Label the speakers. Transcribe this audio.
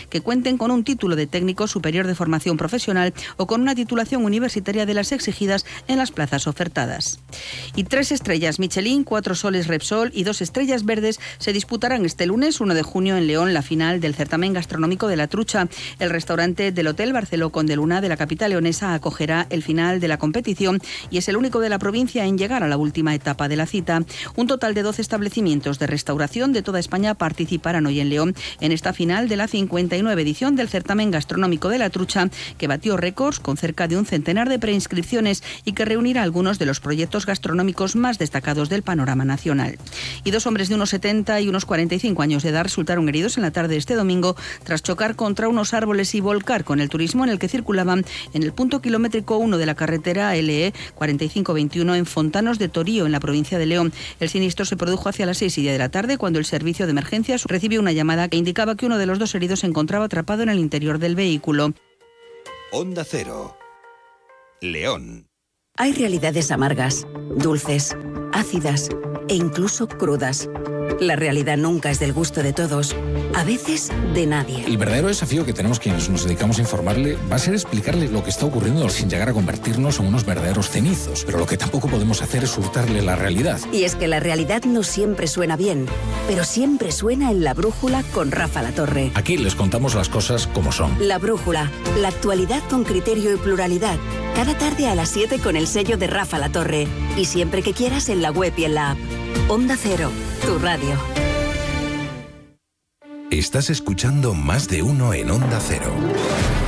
Speaker 1: que cuenten con un título de técnico superior de formación profesional o con una titulación universitaria de las exigidas en las plazas ofertadas. Y 3 estrellas Michelin, 4 soles Repsol y 2 estrellas verdes se disputarán este lunes 1 de junio en León la final del certamen gastronómico de la trucha. El restaurante del Hotel Barceló Conde Luna de la capital leonesa acogerá el final de la competición y es el único de la provincia en llegar a la última etapa de la cita. Un total de 12 establecimientos de restauración de toda España participarán hoy en León en esta final de la 59 edición del certamen gastronómico de la trucha, que batió récords con cerca de un centenar de preinscripciones y que reunirá algunos de los proyectos gastronómicos más destacados del panorama nacional. Y 2 hombres de unos 70 y unos 45 años de edad resultaron heridos en la tarde de este domingo tras chocar contra unos árboles y volcar con el turismo en el que circulaban en el punto kilométrico 1 de la carretera LE 4521 en Fontanos de Torío, en la provincia de León. El siniestro se produjo hacia las 6:30 de la tarde cuando el servicio de emergencias recibió una llamada que indicaba que uno de los 2 heridos se encontraba atrapado en el interior del vehículo.
Speaker 2: Onda Cero, León.
Speaker 3: Hay realidades amargas, dulces, ácidas e incluso crudas. La realidad nunca es del gusto de todos, a veces de nadie.
Speaker 4: El verdadero desafío que tenemos quienes nos dedicamos a informarle va a ser explicarle lo que está ocurriendo sin llegar a convertirnos en unos verdaderos cenizos. Pero lo que tampoco podemos hacer es hurtarle la realidad.
Speaker 3: Y es que la realidad no siempre suena bien, pero siempre suena en La Brújula con Rafa La Torre.
Speaker 4: Aquí les contamos las cosas como son.
Speaker 3: La Brújula, la actualidad con criterio y pluralidad. Cada tarde a las 7 con el sello de Rafa La Torre. Y siempre que quieras en la web y en la app. Onda Cero, tu radio.
Speaker 2: Estás escuchando Más de Uno en Onda Cero.